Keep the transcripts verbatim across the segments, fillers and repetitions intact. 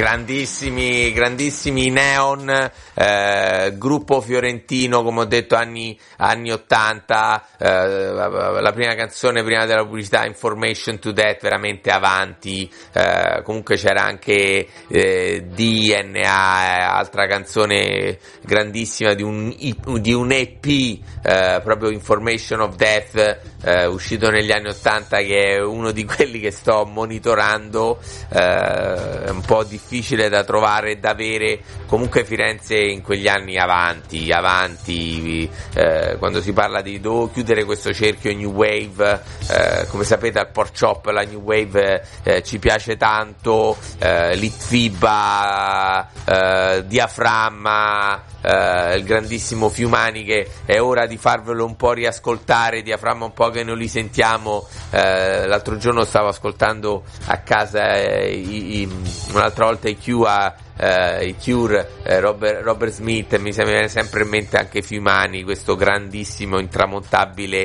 Grandissimi, grandissimi Neon, eh, gruppo fiorentino, come ho detto, anni, anni ottanta, eh, la prima canzone prima della pubblicità, Information to Death, veramente avanti, eh, comunque c'era anche eh, D N A, altra canzone grandissima di un, di un E P, eh, proprio Information of Death, eh, uscito negli anni ottanta, che è uno di quelli che sto monitorando, eh, è un po' difficile da trovare e da avere. Comunque Firenze in quegli anni avanti, avanti, eh, quando si parla di devo chiudere questo cerchio New Wave, eh, come sapete al Pork Chop la New Wave eh, ci piace tanto, eh, Litfiba, eh, Diaframma, Uh, il grandissimo Fiumani, che è ora di farvelo un po' riascoltare, Diaframma un po' che non li sentiamo. Uh, l'altro giorno stavo ascoltando a casa eh, i, i, un'altra volta i Q a uh, i Cure, uh, Robert, Robert Smith, e mi viene sempre in mente anche Fiumani, questo grandissimo intramontabile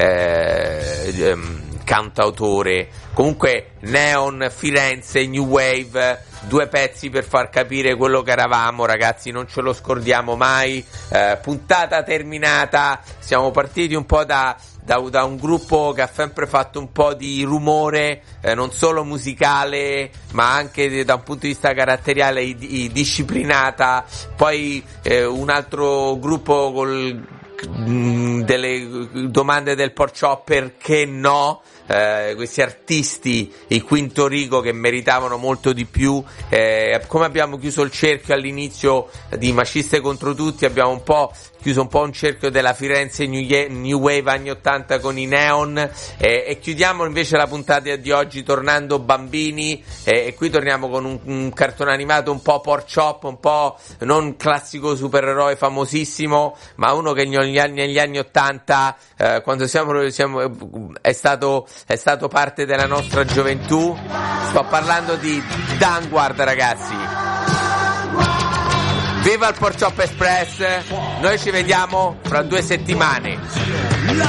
uh, um, cantautore. Comunque Neon, Firenze, New Wave, due pezzi per far capire quello che eravamo, ragazzi, non ce lo scordiamo mai. Eh, puntata terminata, siamo partiti un po' da, da, da un gruppo che ha sempre fatto un po' di rumore, eh, non solo musicale ma anche da un punto di vista caratteriale, i, i, disciplinata, poi eh, un altro gruppo col delle domande del Pork Chop, perché no, eh, questi artisti, i Quinto Rico, che meritavano molto di più. Eh, come abbiamo chiuso il cerchio all'inizio di Maciste contro tutti, abbiamo un po' chiuso un po' un cerchio della Firenze New, Ye- New Wave anni ottanta con i Neon, eh, e chiudiamo invece la puntata di oggi tornando bambini, eh, e qui torniamo con un, un cartone animato un po' Pork Chop, un po' non classico supereroe famosissimo, ma uno che negli anni, negli anni ottanta, eh, quando siamo, siamo è stato è stato parte della nostra gioventù. Sto parlando di Danguard, ragazzi. Viva il Pork Chop Express, noi ci vediamo fra due settimane.